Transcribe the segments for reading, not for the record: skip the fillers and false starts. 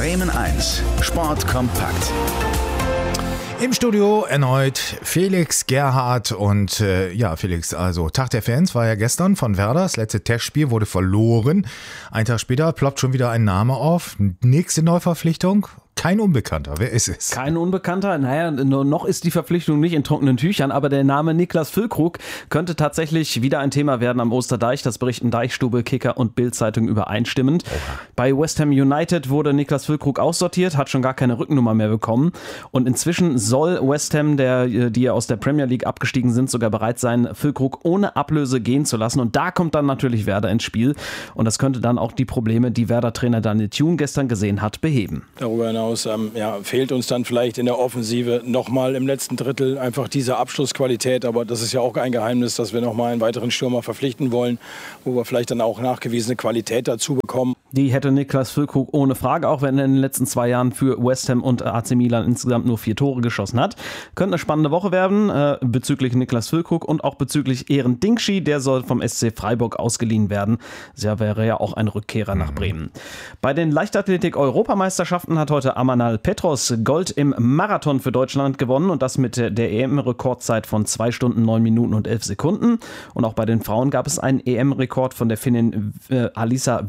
Bremen 1, Sport kompakt. Im Studio erneut Felix Gerhardt und Felix, also Tag der Fans war ja gestern von Werder, das letzte Testspiel wurde verloren. Einen Tag später ploppt schon wieder ein Name auf, nächste Neuverpflichtung. Kein Unbekannter. Wer ist es? Kein Unbekannter. Naja, noch ist die Verpflichtung nicht in trockenen Tüchern, aber der Name Niklas Füllkrug könnte tatsächlich wieder ein Thema werden am Osterdeich. Das berichten Deichstube, Kicker und Bild-Zeitung übereinstimmend. Oha. Bei West Ham United wurde Niklas Füllkrug aussortiert, hat schon gar keine Rückennummer mehr bekommen. Und inzwischen soll West Ham, die ja aus der Premier League abgestiegen sind, sogar bereit sein, Füllkrug ohne Ablöse gehen zu lassen. Und da kommt dann natürlich Werder ins Spiel. Und das könnte dann auch die Probleme, die Werder-Trainer Daniel Thune gestern gesehen hat, beheben. Darüber hinaus fehlt uns dann vielleicht in der Offensive nochmal im letzten Drittel einfach diese Abschlussqualität. Aber das ist ja auch kein Geheimnis, dass wir nochmal einen weiteren Stürmer verpflichten wollen, wo wir vielleicht dann auch nachgewiesene Qualität dazu bekommen. Die hätte Niklas Füllkrug ohne Frage, auch wenn er in den letzten 2 Jahren für West Ham und AC Milan insgesamt nur 4 Tore geschossen hat. Könnte eine spannende Woche werden bezüglich Niklas Füllkrug und auch bezüglich Eren Dinkshi. Der soll vom SC Freiburg ausgeliehen werden. Der wäre ja auch ein Rückkehrer nach Bremen. Bei den Leichtathletik-Europameisterschaften hat heute Amanal Petros Gold im Marathon für Deutschland gewonnen und das mit der EM-Rekordzeit von 2 Stunden, 9 Minuten und 11 Sekunden. Und auch bei den Frauen gab es einen EM-Rekord von der Finnin Alisa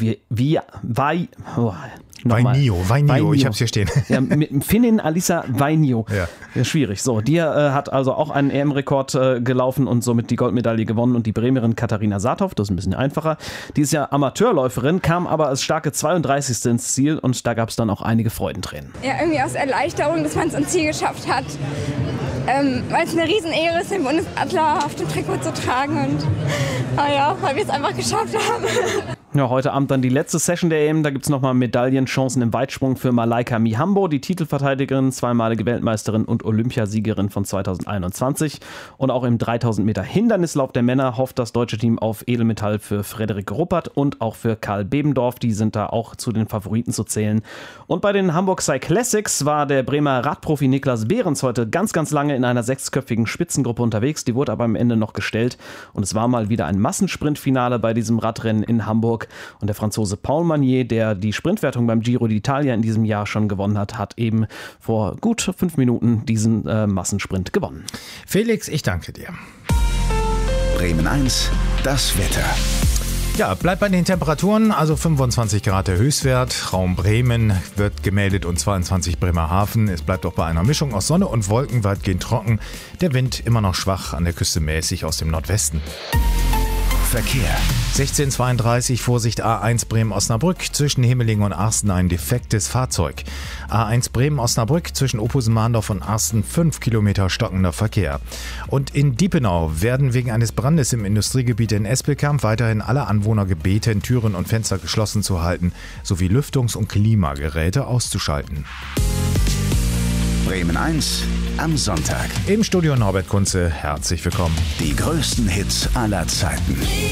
Vainio, ich hab's hier stehen. Ja, mit Finnin Alisa Vainio. Ja, schwierig. So, die hat also auch einen EM-Rekord gelaufen und somit die Goldmedaille gewonnen. Und die Bremerin Katharina Saathoff, das ist ein bisschen einfacher, die ist ja Amateurläuferin, kam aber als starke 32. ins Ziel und da gab es dann auch einige Freudentränen. Ja, irgendwie aus Erleichterung, dass man es ans Ziel geschafft hat. Weil es eine Riesenehre ist, den Bundesadler auf dem Trikot zu tragen und weil wir es einfach geschafft haben. Ja, heute Abend dann die letzte Session der EM. Da gibt es nochmal Medaillenchancen im Weitsprung für Malaika Mihambo, die Titelverteidigerin, zweimalige Weltmeisterin und Olympiasiegerin von 2021. Und auch im 3000 Meter Hindernislauf der Männer hofft das deutsche Team auf Edelmetall für Frederik Ruppert und auch für Karl Bebendorf. Die sind da auch zu den Favoriten zu zählen. Und bei den Hamburg Cyclassics war der Bremer Radprofi Niklas Behrens heute ganz, ganz lange in einer 6-köpfigen Spitzengruppe unterwegs. Die wurde aber am Ende noch gestellt. Und es war mal wieder ein Massensprintfinale bei diesem Radrennen in Hamburg. Und der Franzose Paul Magnier, der die Sprintwertung beim Giro d'Italia in diesem Jahr schon gewonnen hat, hat eben vor gut 5 Minuten diesen Massensprint gewonnen. Felix, ich danke dir. Bremen 1, das Wetter. Ja, bleibt bei den Temperaturen, also 25 Grad der Höchstwert. Raum Bremen wird gemeldet und 22 Bremerhaven. Es bleibt auch bei einer Mischung aus Sonne und Wolken weitgehend trocken. Der Wind immer noch schwach, an der Küste mäßig aus dem Nordwesten. Verkehr. 16:32 Vorsicht A1 Bremen-Osnabrück, zwischen Himmelingen und Arsten ein defektes Fahrzeug. A1 Bremen-Osnabrück, zwischen Ophusen-Mahndorf und Arsten 5 Kilometer stockender Verkehr. Und in Diepenau werden wegen eines Brandes im Industriegebiet in Espelkamp weiterhin alle Anwohner gebeten, Türen und Fenster geschlossen zu halten, sowie Lüftungs- und Klimageräte auszuschalten. Bremen 1 am Sonntag. Im Studio Norbert Kunze, herzlich willkommen. Die größten Hits aller Zeiten.